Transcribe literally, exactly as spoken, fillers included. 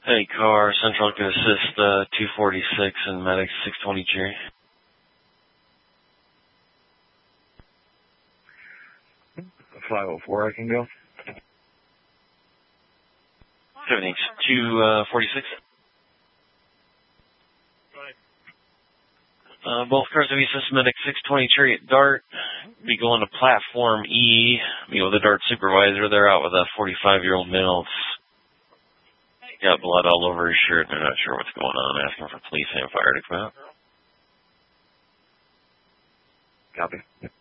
Hey, car, Central can assist uh, two forty-six and medic six twenty Cherry. five oh four, I can go. Seven H two forty-six. Uh, both cars have assist medic six twenty Cherry at Dart. Be going to platform E. Meet with the Dart supervisor. They're out with a forty-five-year-old male. It's got blood all over his shirt. They're not sure what's going on. Asking for police and fire to come out. Copy.